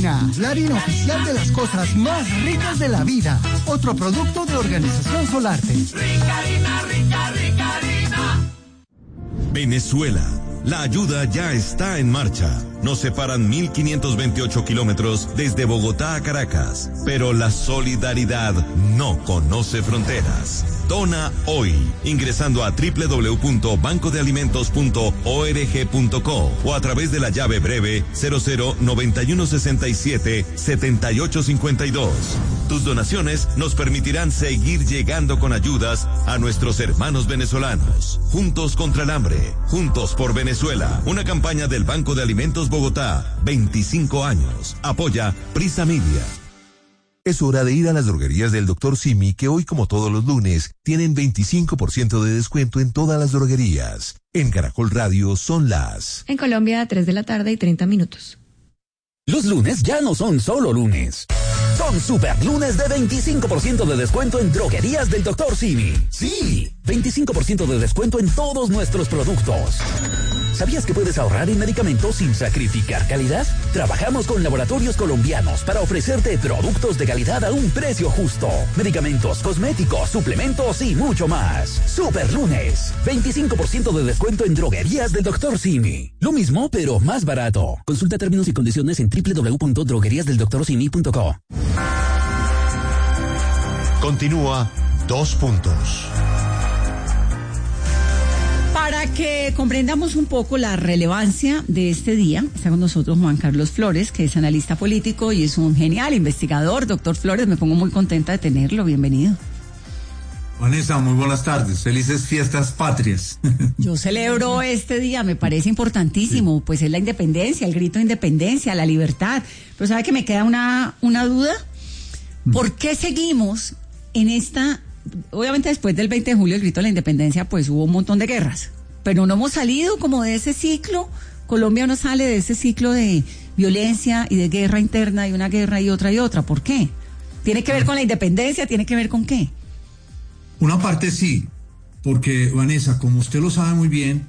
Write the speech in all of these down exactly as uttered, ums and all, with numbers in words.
Ricarina, la harina oficial de las cosas más ricas de la vida. Otro producto de Organización Solarte. Ricarina, rica, Ricarina. Venezuela. La ayuda ya está en marcha. Nos separan mil quinientos veintiocho kilómetros desde Bogotá a Caracas, pero la solidaridad no conoce fronteras. Dona hoy, ingresando a doble u doble u doble u punto banco de alimentos punto org punto co o a través de la llave breve cero cero noventa y uno sesenta y siete setenta y ocho cincuenta y dos. Tus donaciones nos permitirán seguir llegando con ayudas a nuestros hermanos venezolanos. Juntos contra el hambre, juntos por Venezuela. Una campaña del Banco de Alimentos Bogotá, veinticinco años. Apoya Prisa Media. Es hora de ir a las droguerías del doctor Simi, que hoy, como todos los lunes, tienen veinticinco por ciento de descuento en todas las droguerías. En Caracol Radio son las... En Colombia, a tres de la tarde y treinta minutos. Los lunes ya no son solo lunes. Son super lunes de veinticinco por ciento de descuento en droguerías del doctor Simi. Sí, veinticinco por ciento de descuento en todos nuestros productos. ¿Sabías que puedes ahorrar en medicamentos sin sacrificar calidad? Trabajamos con laboratorios colombianos para ofrecerte productos de calidad a un precio justo. Medicamentos, cosméticos, suplementos y mucho más. Super lunes, veinticinco por ciento de descuento en droguerías del doctor Simi. Lo mismo, pero más barato. Consulta términos y condiciones en doble u doble u doble u punto droguerías del doctor simi punto co. Continúa Dos Puntos. Para que comprendamos un poco la relevancia de este día, está con nosotros Juan Carlos Flores, que es analista político y es un genial investigador. Doctor Flores, me pongo muy contenta de tenerlo. Bienvenido. Vanessa, muy buenas tardes. Felices fiestas patrias. Yo celebro este día, me parece importantísimo, sí. Pues es la independencia, el grito de independencia, la libertad. Pero ¿sabe que me queda una, una duda? ¿Por qué seguimos en esta... Obviamente después del veinte de julio, el grito de la independencia, pues hubo un montón de guerras, pero no hemos salido como de ese ciclo. Colombia no sale de ese ciclo de violencia y de guerra interna y una guerra y otra y otra. ¿Por qué? ¿Tiene que ver con la independencia? ¿Tiene que ver con qué? Una parte sí, porque Vanessa, como usted lo sabe muy bien,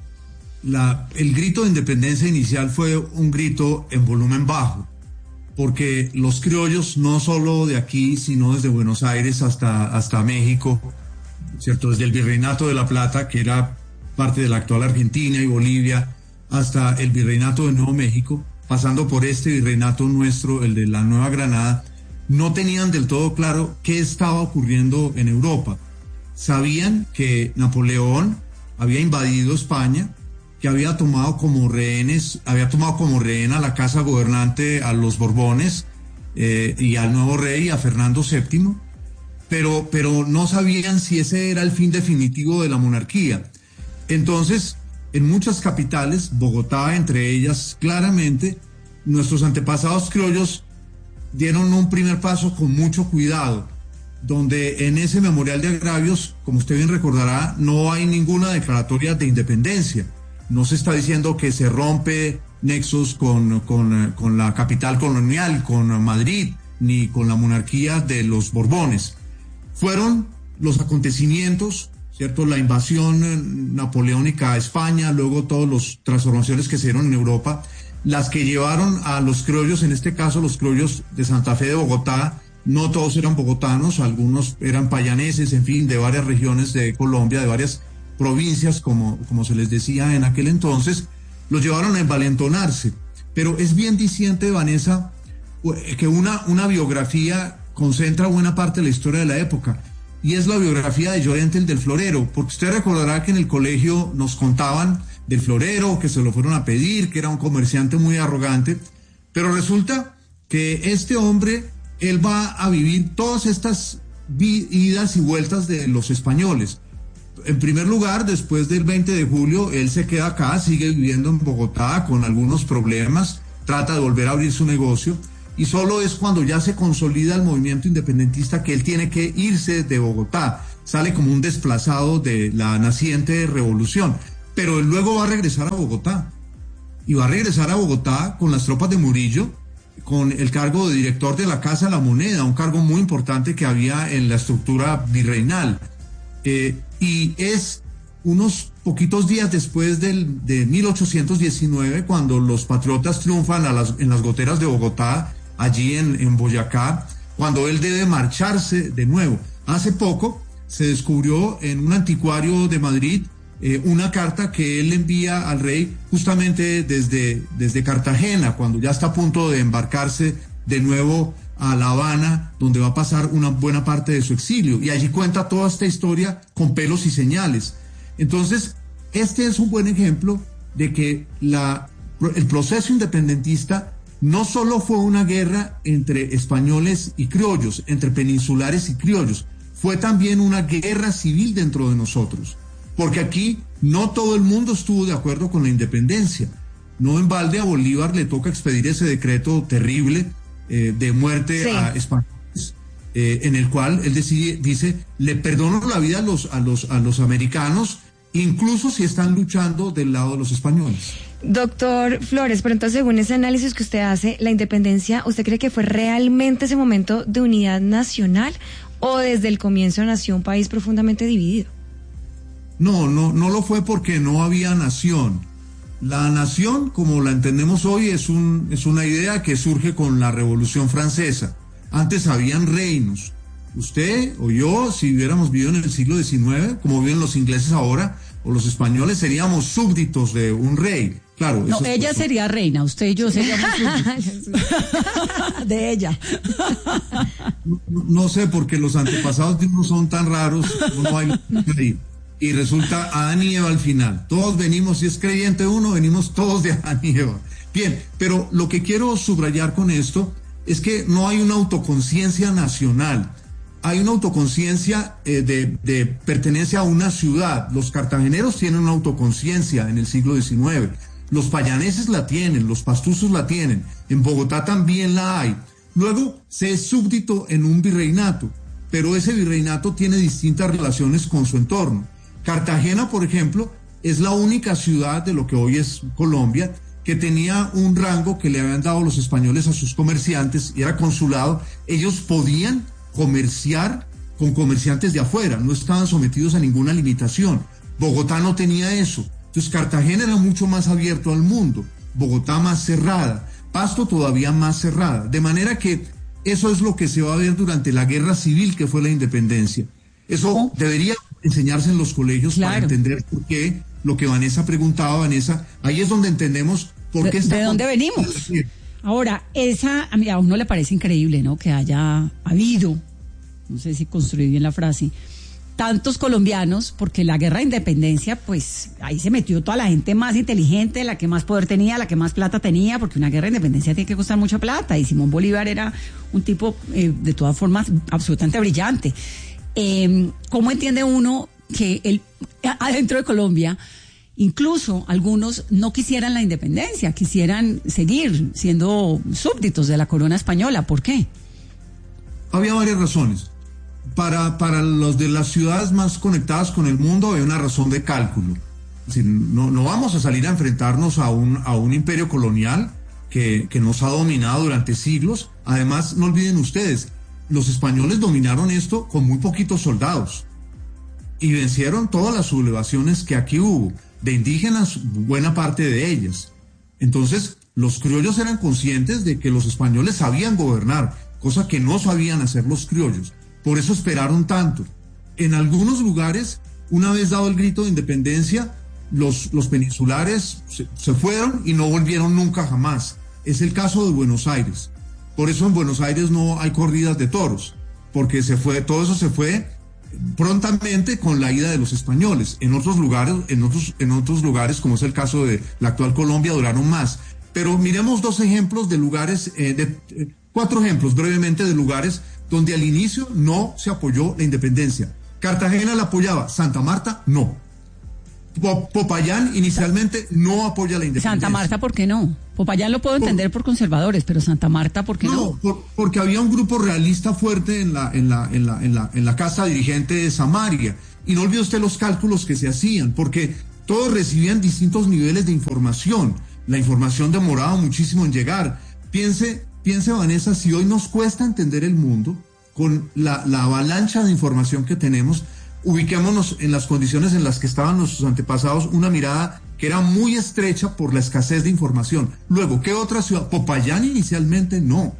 la, el grito de independencia inicial fue un grito en volumen bajo, porque los criollos, no solo de aquí, sino desde Buenos Aires hasta, hasta México, ¿cierto? Desde el Virreinato de La Plata, que era parte de la actual Argentina y Bolivia, hasta el Virreinato de Nuevo México, pasando por este virreinato nuestro, el de la Nueva Granada, no tenían del todo claro qué estaba ocurriendo en Europa. Sabían que Napoleón había invadido España, que había tomado como rehenes, había tomado como rehén a la casa gobernante, a los Borbones, eh, y al nuevo rey, a Fernando séptimo, pero, pero no sabían si ese era el fin definitivo de la monarquía. Entonces, en muchas capitales, Bogotá entre ellas, claramente, nuestros antepasados criollos dieron un primer paso con mucho cuidado, donde en ese memorial de agravios, como usted bien recordará, no hay ninguna declaratoria de independencia. No se está diciendo que se rompe nexos con, con, con la capital colonial, con Madrid, ni con la monarquía de los Borbones. Fueron los acontecimientos, ¿cierto? La invasión napoleónica a España, luego todas las transformaciones que se dieron en Europa, las que llevaron a los criollos, en este caso los criollos de Santa Fe de Bogotá. No todos eran bogotanos, algunos eran payaneses, en fin, de varias regiones de Colombia, de varias provincias, como, como se les decía en aquel entonces, los llevaron a envalentonarse. Pero es bien diciente, Vanessa, que una, una biografía concentra buena parte de la historia de la época, y es la biografía de Llorente el del Florero, porque usted recordará que en el colegio nos contaban del Florero, que se lo fueron a pedir, que era un comerciante muy arrogante, pero resulta que este hombre, él va a vivir todas estas idas y vueltas de los españoles. En primer lugar, después del veinte de julio, él se queda acá, sigue viviendo en Bogotá con algunos problemas, trata de volver a abrir su negocio, y solo es cuando ya se consolida el movimiento independentista que él tiene que irse de Bogotá. Sale como un desplazado de la naciente revolución, pero él luego va a regresar a Bogotá, y va a regresar a Bogotá con las tropas de Murillo, con el cargo de director de la Casa de la Moneda, un cargo muy importante que había en la estructura virreinal. Eh, y es unos poquitos días después del, de mil ochocientos diecinueve, cuando los patriotas triunfan a las, en las goteras de Bogotá allí en, en Boyacá, cuando él debe marcharse de nuevo. Hace poco se descubrió en un anticuario de Madrid eh, una carta que él envía al rey justamente desde, desde Cartagena, cuando ya está a punto de embarcarse de nuevo a La Habana, donde va a pasar una buena parte de su exilio. Y allí cuenta toda esta historia con pelos y señales. Entonces, este es un buen ejemplo de que la, el proceso independentista no solo fue una guerra entre españoles y criollos, entre peninsulares y criollos, fue también una guerra civil dentro de nosotros, porque aquí no todo el mundo estuvo de acuerdo con la independencia. No en balde a Bolívar le toca expedir ese decreto terrible eh, de muerte sí. a españoles, eh, en el cual él decide, dice, le perdono la vida a los, a los, a los americanos, incluso si están luchando del lado de los españoles. Doctor Flores, pero entonces según ese análisis que usted hace, la independencia, ¿usted cree que fue realmente ese momento de unidad nacional o desde el comienzo nació un país profundamente dividido? No, no, no lo fue porque no había nación. La nación, como la entendemos hoy, es un, es una idea que surge con la Revolución Francesa. Antes habían reinos. Usted o yo, si hubiéramos vivido en el siglo diecinueve, como viven los ingleses ahora, o los españoles, seríamos súbditos de un rey. Claro. No, ella es... sería reina, usted y yo seríamos súbditos. De ella. No, no sé, porque los antepasados de uno son tan raros, no hay ahí. Y resulta Adán y Eva al final. Todos venimos, si es creyente uno, venimos todos de Adán y Eva. Bien, pero lo que quiero subrayar con esto es que no hay una autoconciencia nacional. Hay una autoconciencia eh, de, de pertenencia a una ciudad. Los cartageneros tienen una autoconciencia en el siglo diecinueve. Los payaneses la tienen, los pastusos la tienen. En Bogotá también la hay. Luego se es súbdito en un virreinato, pero ese virreinato tiene distintas relaciones con su entorno. Cartagena, por ejemplo, es la única ciudad de lo que hoy es Colombia que tenía un rango que le habían dado los españoles a sus comerciantes y era consulado. Ellos podían comerciar con comerciantes de afuera, no estaban sometidos a ninguna limitación. Bogotá no tenía eso. Entonces Cartagena era mucho más abierto al mundo, Bogotá más cerrada, Pasto todavía más cerrada. De manera que eso es lo que se va a ver durante la guerra civil que fue la independencia. Eso oh. debería enseñarse en los colegios claro. para entender por qué lo que Vanessa preguntaba, Vanessa, ahí es donde entendemos por qué ¿De, está... ¿De dónde venimos? Ahora, esa, a, mí, a uno le parece increíble, ¿no? Que haya habido, no sé si construí bien la frase, tantos colombianos, porque la guerra de independencia, pues ahí se metió toda la gente más inteligente, la que más poder tenía, la que más plata tenía, porque una guerra de independencia tiene que costar mucha plata, y Simón Bolívar era un tipo, eh, de todas formas, absolutamente brillante. Eh, ¿Cómo entiende uno que el, adentro de Colombia, incluso algunos no quisieran la independencia, quisieran seguir siendo súbditos de la corona española? ¿Por qué? Había varias razones. Para, para los de las ciudades más conectadas con el mundo hay una razón de cálculo. Es decir, no, no vamos a salir a enfrentarnos a un, a un imperio colonial que, que nos ha dominado durante siglos. Además, no olviden ustedes, los españoles dominaron esto con muy poquitos soldados y vencieron todas las sublevaciones que aquí hubo, de indígenas, buena parte de ellas. Entonces, los criollos eran conscientes de que los españoles sabían gobernar, cosa que no sabían hacer los criollos. Por eso esperaron tanto. En algunos lugares, una vez dado el grito de independencia, los, los peninsulares se, se fueron y no volvieron nunca jamás. Es el caso de Buenos Aires. Por eso en Buenos Aires no hay corridas de toros, porque se fue, todo eso se fue prontamente con la ida de los españoles. En otros lugares, en otros, en otros lugares, como es el caso de la actual Colombia, duraron más. Pero miremos dos ejemplos de lugares, eh, de, eh, cuatro ejemplos brevemente de lugares donde al inicio no se apoyó la independencia. Cartagena la apoyaba, Santa Marta no. Popayán inicialmente no apoya la independencia. Santa Marta, ¿por qué no? Popayán lo puedo entender por, por conservadores, pero Santa Marta, ¿por qué no? No, por, porque había un grupo realista fuerte en la, en la, en la, en la, en la casa dirigente de Samaria. Y no olvide usted los cálculos que se hacían, porque todos recibían distintos niveles de información. La información demoraba muchísimo en llegar. Piense, piense, Vanessa, si hoy nos cuesta entender el mundo, con la, la avalancha de información que tenemos, ubiquémonos en las condiciones en las que estaban nuestros antepasados, una mirada que era muy estrecha por la escasez de información. Luego, ¿qué otra ciudad? Popayán inicialmente no.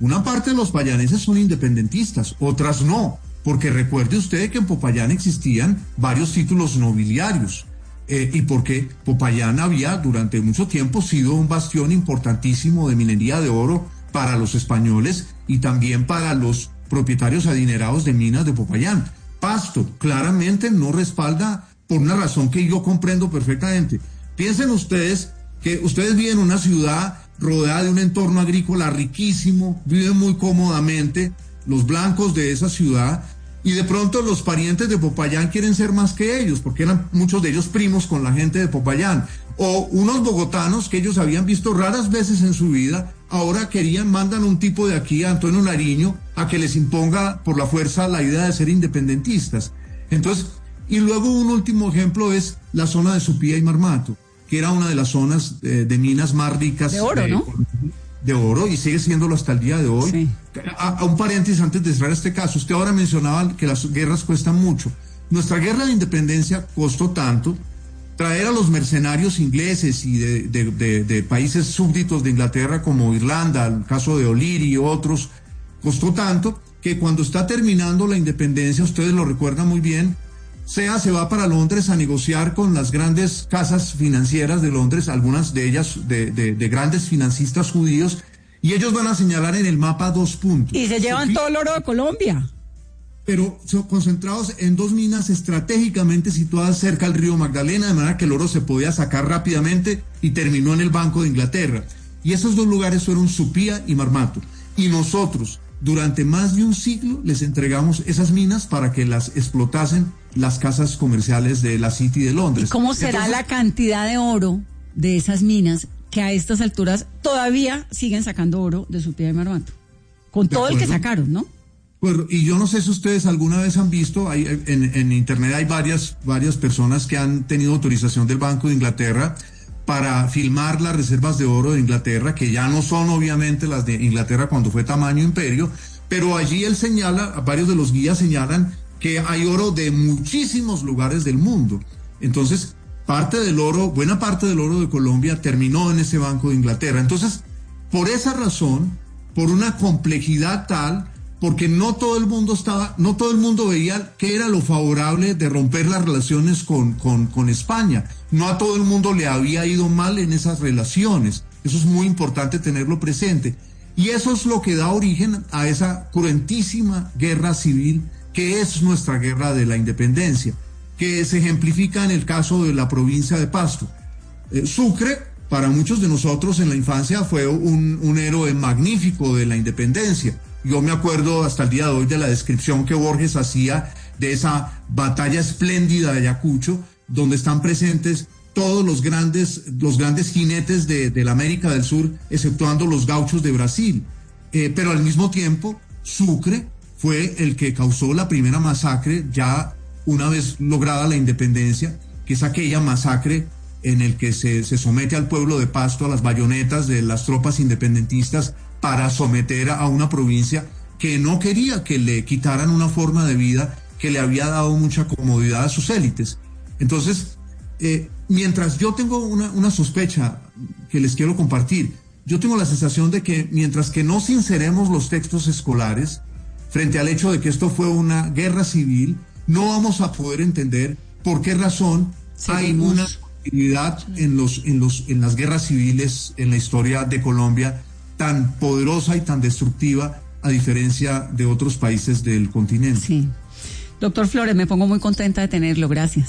Una parte de los popayaneses son independentistas, otras no, porque recuerde usted que en Popayán existían varios títulos nobiliarios, eh, y porque Popayán había durante mucho tiempo sido un bastión importantísimo de minería de oro para los españoles y también para los propietarios adinerados de minas de Popayán. Pasto claramente no respalda por una razón que yo comprendo perfectamente. Piensen ustedes que ustedes viven en una ciudad rodeada de un entorno agrícola riquísimo, viven muy cómodamente, los blancos de esa ciudad, y de pronto los parientes de Popayán quieren ser más que ellos, porque eran muchos de ellos primos con la gente de Popayán, o unos bogotanos que ellos habían visto raras veces en su vida, ahora querían, mandan un tipo de aquí, a Antonio Nariño, a que les imponga por la fuerza la idea de ser independentistas. Entonces, y luego un último ejemplo es la zona de Supía y Marmato, que era una de las zonas eh, de minas más ricas de oro, de, ¿no? de oro, y sigue siéndolo hasta el día de hoy. Sí. A, a un paréntesis antes de cerrar este caso, usted ahora mencionaba que las guerras cuestan mucho. Nuestra guerra de independencia costó tanto, traer a los mercenarios ingleses y de, de, de, de países súbditos de Inglaterra como Irlanda, el caso de O'Leary y otros, costó tanto que cuando está terminando la independencia, ustedes lo recuerdan muy bien, S E A se va para Londres a negociar con las grandes casas financieras de Londres, algunas de ellas de, de, de grandes financistas judíos, y ellos van a señalar en el mapa dos puntos. Y se llevan Sofía, todo el oro de Colombia. Pero son concentrados en dos minas estratégicamente situadas cerca del río Magdalena, de manera que el oro se podía sacar rápidamente y terminó en el Banco de Inglaterra. Y esos dos lugares fueron Supía y Marmato. Y nosotros, durante más de un siglo, les entregamos esas minas para que las explotasen las casas comerciales de la City de Londres. ¿Y cómo será Entonces, la cantidad de oro de esas minas que a estas alturas todavía siguen sacando oro de Supía y Marmato? Con todo el que sacaron, ¿no? Pues, y yo no sé si ustedes alguna vez han visto, hay, en, en internet hay varias, varias personas que han tenido autorización del Banco de Inglaterra para filmar las reservas de oro de Inglaterra, que ya no son obviamente las de Inglaterra cuando fue tamaño imperio, pero allí él señala, varios de los guías señalan que hay oro de muchísimos lugares del mundo. Entonces, parte del oro, buena parte del oro de Colombia terminó en ese Banco de Inglaterra. Entonces, por esa razón, por una complejidad tal, porque no todo el mundo estaba, no todo el mundo veía qué era lo favorable de romper las relaciones con, con, con España. No a todo el mundo le había ido mal en esas relaciones. Eso es muy importante tenerlo presente. Y eso es lo que da origen a esa cruentísima guerra civil que es nuestra guerra de la independencia, que se ejemplifica en el caso de la provincia de Pasto. Eh, Sucre, para muchos de nosotros en la infancia, fue un, un héroe magnífico de la independencia. Yo me acuerdo hasta el día de hoy de la descripción que Borges hacía de esa batalla espléndida de Ayacucho, donde están presentes todos los grandes, los grandes jinetes de, de la América del Sur, exceptuando los gauchos de Brasil. Eh, pero al mismo tiempo, Sucre fue el que causó la primera masacre ya una vez lograda la independencia, que es aquella masacre en el que se, se somete al pueblo de Pasto a las bayonetas de las tropas independentistas para someter a una provincia que no quería que le quitaran una forma de vida que le había dado mucha comodidad a sus élites. Entonces, eh, mientras yo tengo una, una sospecha que les quiero compartir, yo tengo la sensación de que mientras que no sinceremos los textos escolares frente al hecho de que esto fue una guerra civil, no vamos a poder entender por qué razón Seguimos. hay una actividad en los, en los, en las guerras civiles en la historia de Colombia tan poderosa y tan destructiva a diferencia de otros países del continente. Sí. Doctor Flores, me pongo muy contenta de tenerlo, gracias.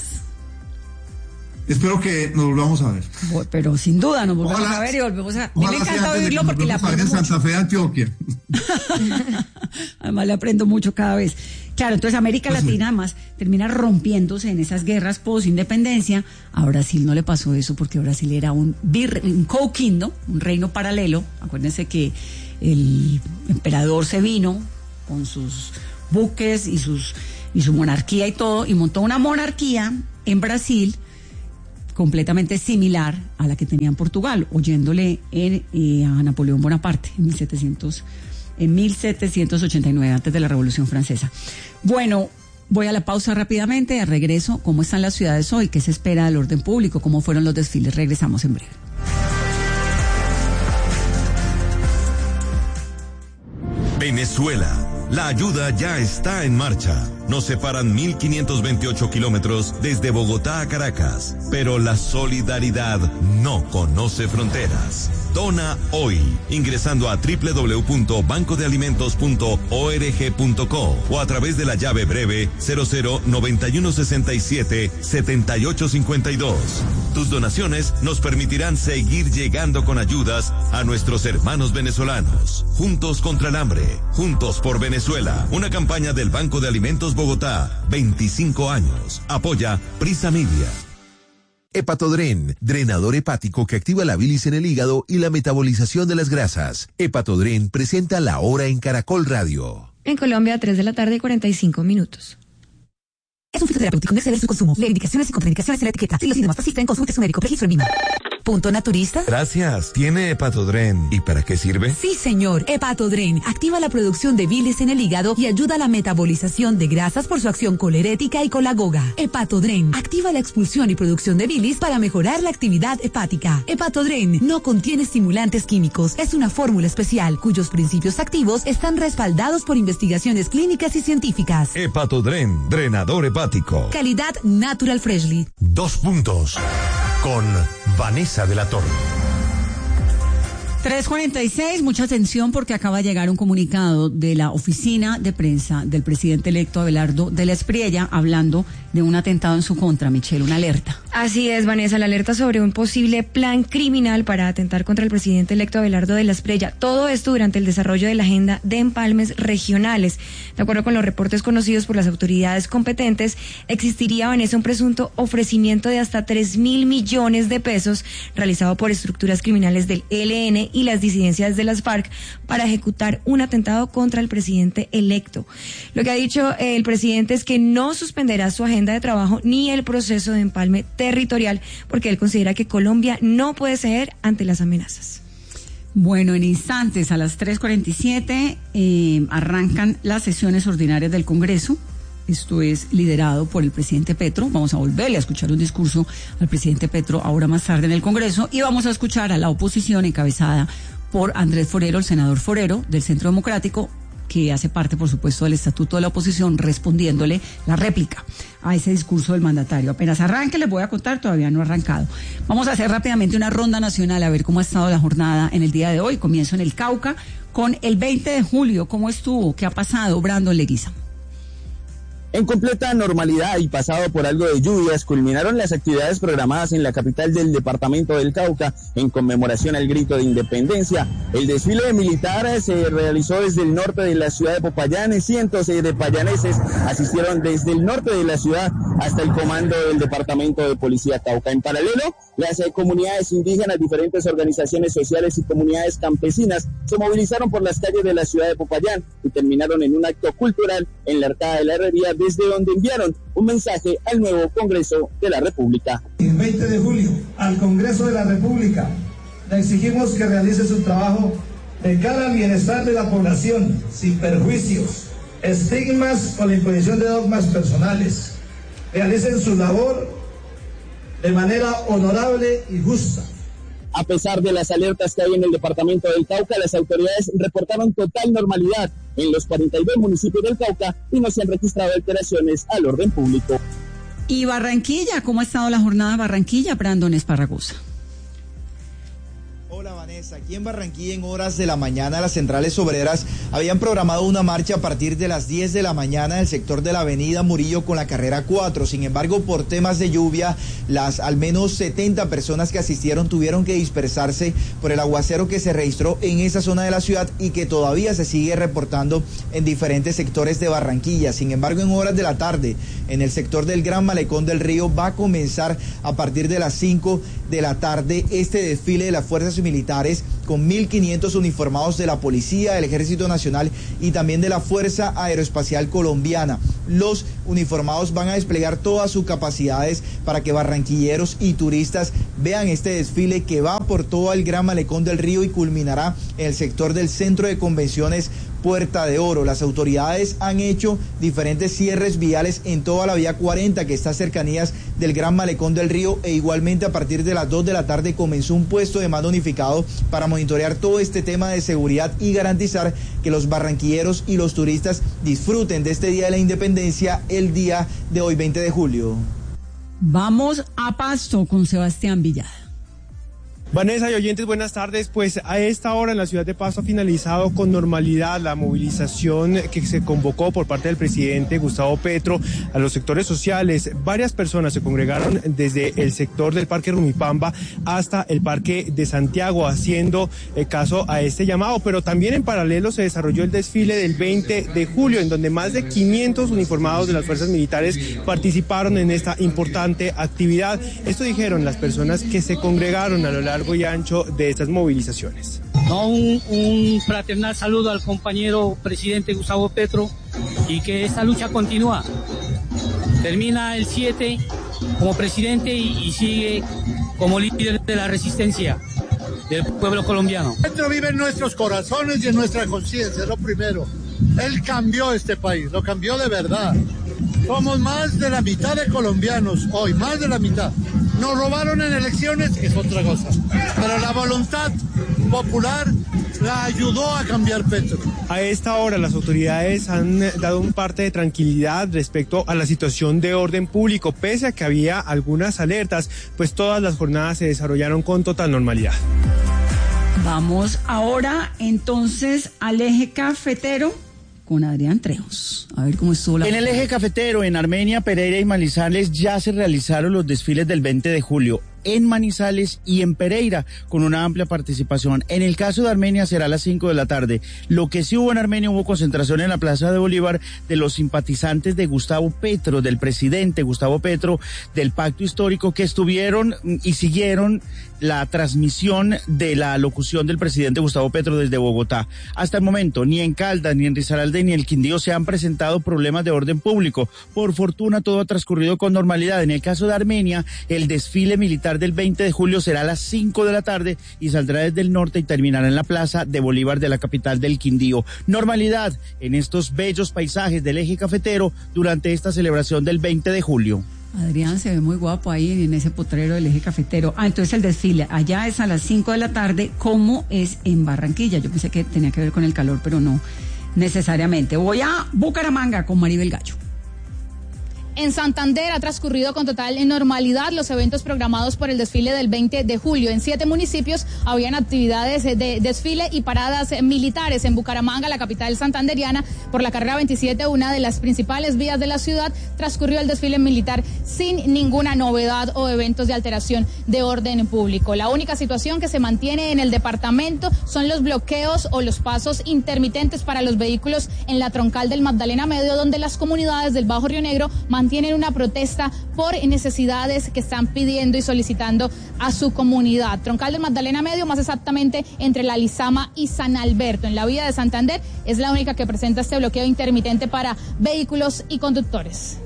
Espero que nos volvamos a ver. Pero sin duda nos volvemos ojalá, a ver y volvemos a... Ojalá me encanta oírlo porque le aprendo en mucho. Santa Fe, Antioquia. Además le aprendo mucho cada vez. Claro, entonces América pues Latina sí. además termina rompiéndose en esas guerras post-independencia. A Brasil no le pasó eso porque Brasil era un, vir, un co-kingdom, un reino paralelo. Acuérdense que el emperador se vino con sus buques y, sus, y su monarquía y todo, y montó una monarquía en Brasil completamente similar a la que tenía en Portugal, oyéndole en, eh, a Napoleón Bonaparte en mil setecientos, en mil setecientos ochenta y nueve, antes de la Revolución Francesa. Bueno, voy a la pausa rápidamente, de regreso, ¿cómo están las ciudades hoy? ¿Qué se espera del orden público? ¿Cómo fueron los desfiles? Regresamos en breve. Venezuela. La ayuda ya está en marcha. Nos separan mil quinientos veintiocho kilómetros desde Bogotá a Caracas, pero la solidaridad no conoce fronteras. Dona hoy, ingresando a doble u doble u doble u punto banco de alimentos punto org punto co o a través de la llave breve cero cero noventa y uno sesenta y siete setenta y ocho cincuenta y dos. Tus donaciones nos permitirán seguir llegando con ayudas a nuestros hermanos venezolanos. Juntos contra el hambre, juntos por Venezuela. Una campaña del Banco de Alimentos Bogotá, veinticinco años. Apoya Prisa Media. Hepatodren, drenador hepático que activa la bilis en el hígado y la metabolización de las grasas. Hepatodren presenta La Hora en Caracol Radio. En Colombia, tres de la tarde y cuarenta y cinco minutos. Es un fitoterapéutico, no exceder su consumo. Lee indicaciones y contraindicaciones en la etiqueta. Si los síntomas persisten, consulte su médico. Registro en Lima. ¿Punto naturista? Gracias. ¿Tiene Hepatodren? ¿Y para qué sirve? Sí, señor. Hepatodren activa la producción de bilis en el hígado y ayuda a la metabolización de grasas por su acción colerética y colagoga. Hepatodren activa la expulsión y producción de bilis para mejorar la actividad hepática. Hepatodren no contiene estimulantes químicos. Es una fórmula especial cuyos principios activos están respaldados por investigaciones clínicas y científicas. Hepatodren, drenador hepático. Calidad Natural Freshly. Dos puntos con Vanessa de la Torre. tres cuarenta y seis, mucha atención porque acaba de llegar un comunicado de la oficina de prensa del presidente electo Abelardo de la Espriella hablando de un atentado en su contra. Michelle, una alerta. Así es, Vanessa, la alerta sobre un posible plan criminal para atentar contra el presidente electo Abelardo de la Espriella. Todo esto durante el desarrollo de la agenda de empalmes regionales. De acuerdo con los reportes conocidos por las autoridades competentes, existiría, Vanessa, un presunto ofrecimiento de hasta tres mil millones de pesos realizado por estructuras criminales del E L N y las disidencias de las FARC para ejecutar un atentado contra el presidente electo. Lo que ha dicho el presidente es que no suspenderá su agenda de trabajo ni el proceso de empalme territorial porque él considera que Colombia no puede ceder ante las amenazas. Bueno, en instantes, a las tres cuarenta y siete, eh, arrancan las sesiones ordinarias del Congreso. Esto es liderado por el presidente Petro. Vamos a volverle a escuchar un discurso al presidente Petro ahora más tarde en el Congreso y vamos a escuchar a la oposición encabezada por Andrés Forero, el senador Forero del Centro Democrático, que hace parte, por supuesto, del estatuto de la oposición, respondiéndole la réplica a ese discurso del mandatario. Apenas arranque, les voy a contar, todavía no ha arrancado. Vamos a hacer rápidamente una ronda nacional a ver cómo ha estado la jornada en el día de hoy. Comienzo en el Cauca con el veinte de julio. ¿Cómo estuvo? ¿Qué ha pasado? Brandon Leguiza. En completa normalidad y pasado por algo de lluvias, culminaron las actividades programadas en la capital del departamento del Cauca en conmemoración al grito de independencia. El desfile militar se realizó desde el norte de la ciudad de Popayán. Cientos de payaneses asistieron desde el norte de la ciudad hasta el comando del departamento de policía Cauca. En paralelo, las comunidades indígenas, diferentes organizaciones sociales y comunidades campesinas se movilizaron por las calles de la ciudad de Popayán y terminaron en un acto cultural en la Arcada de la Herrería, desde donde enviaron un mensaje al nuevo Congreso de la República. El veinte de julio, al Congreso de la República, le exigimos que realice su trabajo de cara al bienestar de la población, sin perjuicios, estigmas o la imposición de dogmas personales. Realicen su labor de manera honorable y justa. A pesar de las alertas que hay en el departamento del Cauca, las autoridades reportaron total normalidad en los cuarenta y dos municipios del Cauca y no se han registrado alteraciones al orden público. Y Barranquilla, ¿cómo ha estado la jornada de Barranquilla? Brandon Esparragosa. Hola Vanessa, aquí en Barranquilla en horas de la mañana las centrales obreras habían programado una marcha a partir de las diez de la mañana del sector de la avenida Murillo con la carrera cuatro. Sin embargo, por temas de lluvia, las al menos setenta personas que asistieron tuvieron que dispersarse por el aguacero que se registró en esa zona de la ciudad y que todavía se sigue reportando en diferentes sectores de Barranquilla. Sin embargo, en horas de la tarde, en el sector del Gran Malecón del Río va a comenzar a partir de las cinco de la tarde este desfile de las fuerzas militares con mil quinientos uniformados de la Policía, del Ejército Nacional y también de la Fuerza Aeroespacial Colombiana. Los uniformados van a desplegar todas sus capacidades para que barranquilleros y turistas Vean este desfile que va por todo el Gran Malecón del Río y culminará en el sector del Centro de Convenciones Puerta de Oro. Las autoridades han hecho diferentes cierres viales en toda la vía cuarenta que está a cercanías del Gran Malecón del Río, e igualmente a partir de las dos de la tarde comenzó un puesto de mando unificado para monitorear todo este tema de seguridad y garantizar que los barranquilleros y los turistas disfruten de este Día de la Independencia el día de hoy, veinte de julio. Vamos a Pasto con Sebastián Villada. Vanessa y oyentes, buenas tardes. Pues a esta hora en la ciudad de Pasto ha finalizado con normalidad la movilización que se convocó por parte del presidente Gustavo Petro a los sectores sociales. Varias personas se congregaron desde el sector del Parque Rumipamba hasta el Parque de Santiago, haciendo eh, caso a este llamado, pero también en paralelo se desarrolló el desfile del veinte de julio, en donde más de quinientos uniformados de las fuerzas militares participaron en esta importante actividad. Esto dijeron las personas que se congregaron a lo largo y ancho de estas movilizaciones. No, un, un fraternal saludo al compañero presidente Gustavo Petro y que esta lucha continúa. Termina el siete como presidente y, y sigue como líder de la resistencia del pueblo colombiano. Petro vive en nuestros corazones y en nuestra conciencia, lo primero. Él cambió este país, lo cambió de verdad. Somos más de la mitad de colombianos hoy, más de la mitad. Nos robaron en elecciones, es otra cosa. Pero la voluntad popular la ayudó a cambiar Petro. A esta hora las autoridades han dado un parte de tranquilidad respecto a la situación de orden público, pese a que había algunas alertas, pues todas las jornadas se desarrollaron con total normalidad. Vamos ahora entonces al eje cafetero con Adrián Trejos. A ver cómo estuvo la... En el eje cafetero, en Armenia, Pereira y Manizales ya se realizaron los desfiles del veinte de julio. En Manizales y en Pereira, con una amplia participación. En el caso de Armenia será a las cinco de la tarde. Lo que sí hubo en Armenia, hubo concentración en la Plaza de Bolívar de los simpatizantes de Gustavo Petro, del presidente Gustavo Petro, del pacto histórico, que estuvieron y siguieron la transmisión de la locución del presidente Gustavo Petro desde Bogotá. Hasta el momento, ni en Caldas, ni en Risaralda, ni en el Quindío se han presentado problemas de orden público. Por fortuna, todo ha transcurrido con normalidad. En el caso de Armenia, el desfile militar del veinte de julio será a las cinco de la tarde y saldrá desde el norte y terminará en la Plaza de Bolívar de la capital del Quindío. Normalidad en estos bellos paisajes del eje cafetero durante esta celebración del veinte de julio. Adrián se ve muy guapo ahí en ese potrero del eje cafetero. Ah, entonces el desfile allá es a las cinco de la tarde, como es en Barranquilla. Yo pensé que tenía que ver con el calor, pero no necesariamente. Voy a Bucaramanga con Maribel Gallo. En Santander ha transcurrido con total normalidad los eventos programados por el desfile del veinte de julio. En siete municipios habían actividades de desfile y paradas militares. En Bucaramanga, la capital santanderiana, por la carrera veintisiete, una de las principales vías de la ciudad, transcurrió el desfile militar sin ninguna novedad o eventos de alteración de orden público. La única situación que se mantiene en el departamento son los bloqueos o los pasos intermitentes para los vehículos en la troncal del Magdalena Medio, donde las comunidades del Bajo Río Negro mantienen tienen una protesta por necesidades que están pidiendo y solicitando a su comunidad. Troncal del Magdalena Medio, más exactamente entre La Lizama y San Alberto. En la vía de Santander es la única que presenta este bloqueo intermitente para vehículos y conductores.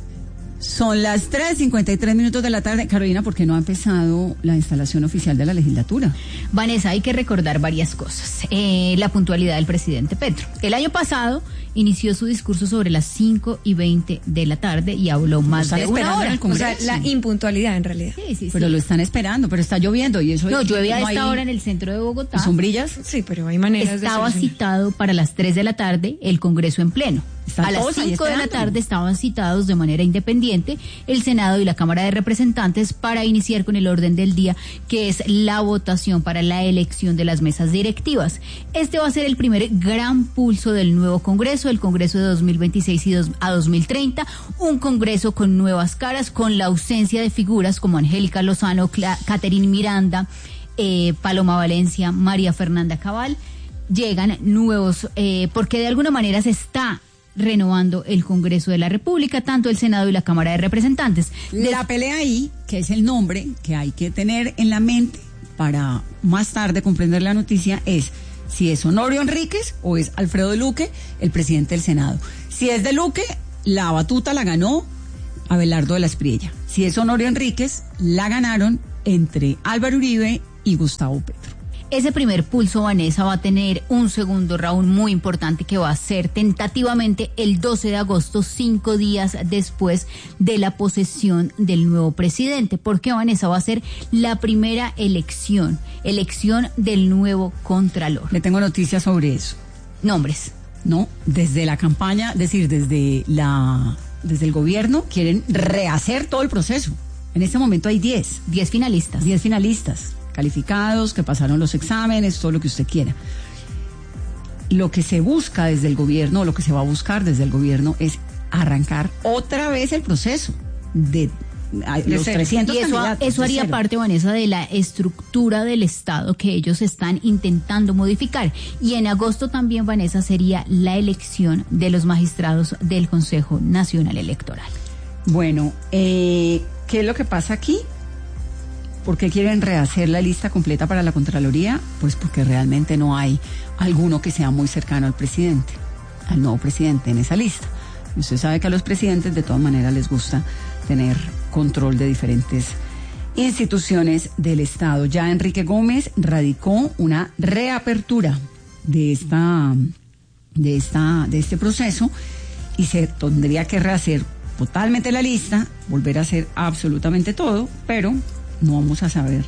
Son las tres cincuenta y tres minutos de la tarde. Carolina, ¿por qué no ha empezado la instalación oficial de la legislatura? Vanessa, hay que recordar varias cosas. Eh, la puntualidad del presidente Petro. El año pasado inició su discurso sobre las cinco y veinte de la tarde y habló más de una hora. O sea, la impuntualidad en realidad. Sí, sí, pero sí. lo están esperando, pero está lloviendo y eso... No, llueve a no esta hay... hora en el centro de Bogotá. ¿Y sombrillas? Sí, pero hay maneras Estaba de citado para las tres de la tarde el Congreso en pleno. Están a las cinco de la tarde estaban citados de manera independiente el Senado y la Cámara de Representantes para iniciar con el orden del día, que es la votación para la elección de las mesas directivas. Este va a ser el primer gran pulso del nuevo Congreso, el Congreso de dos mil veintiséis y dos, a dos mil treinta, un Congreso con nuevas caras, con la ausencia de figuras como Angélica Lozano, Catherine Miranda, eh, Paloma Valencia, María Fernanda Cabal. Llegan nuevos, eh, porque de alguna manera se está renovando el Congreso de la República, tanto el Senado y la Cámara de Representantes. La pelea ahí, que es el nombre que hay que tener en la mente para más tarde comprender la noticia, es si es Honorio Enríquez o es Alfredo Luque, el presidente del Senado. Si es de Luque, la batuta la ganó Abelardo de la Espriella. Si es Honorio Enríquez, la ganaron entre Álvaro Uribe y Gustavo Petro. Ese primer pulso, Vanessa, va a tener un segundo round muy importante que va a ser tentativamente el doce de agosto, cinco días después de la posesión del nuevo presidente. Porque, Vanessa, va a ser la primera elección, elección del nuevo Contralor. Le tengo noticias sobre eso. Nombres. No, desde la campaña, es decir, desde la, desde el gobierno quieren rehacer todo el proceso. En este momento hay diez. diez finalistas. diez finalistas. Calificados, que pasaron los exámenes, todo lo que usted quiera. Lo que se busca desde el gobierno, lo que se va a buscar desde el gobierno es arrancar otra vez el proceso de, de los trescientos y eso, candidatos. Eso haría parte, Vanessa, de la estructura del Estado que ellos están intentando modificar. Y en agosto también, Vanessa, sería la elección de los magistrados del Consejo Nacional Electoral. Bueno, eh, ¿qué es lo que pasa aquí? ¿Por qué quieren rehacer la lista completa para la Contraloría? Pues porque realmente no hay alguno que sea muy cercano al presidente, al nuevo presidente en esa lista. Y usted sabe que a los presidentes de todas maneras les gusta tener control de diferentes instituciones del Estado. Ya Enrique Gómez radicó una reapertura de esta, de esta, de este proceso y se tendría que rehacer totalmente la lista, volver a hacer absolutamente todo, pero no vamos a saber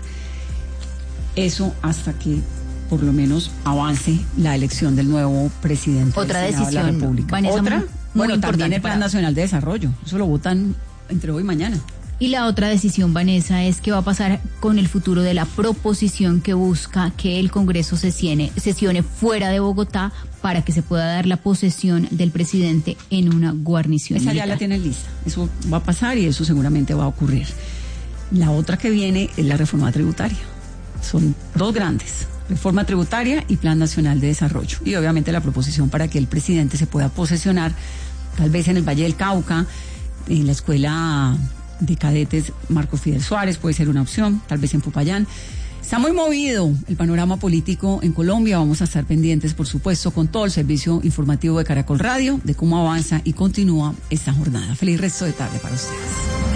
eso hasta que por lo menos avance la elección del nuevo presidente. Otra del Senado decisión, de la República. Vanessa, Otra, muy, bueno, muy también el Plan para... Nacional de Desarrollo. Eso lo votan entre hoy y mañana. Y la otra decisión, Vanessa, es qué va a pasar con el futuro de la proposición que busca que el Congreso sesione, sesione fuera de Bogotá para que se pueda dar la posesión del presidente en una guarnición Esa militar. ya la tienen lista. Eso va a pasar y eso seguramente va a ocurrir. La otra que viene es la reforma tributaria. Son dos grandes, reforma tributaria y Plan Nacional de Desarrollo. Y obviamente la proposición para que el presidente se pueda posesionar, tal vez en el Valle del Cauca, en la escuela de cadetes Marco Fidel Suárez, puede ser una opción, tal vez en Popayán. Está muy movido el panorama político en Colombia. Vamos a estar pendientes, por supuesto, con todo el servicio informativo de Caracol Radio, de cómo avanza y continúa esta jornada. Feliz resto de tarde para ustedes.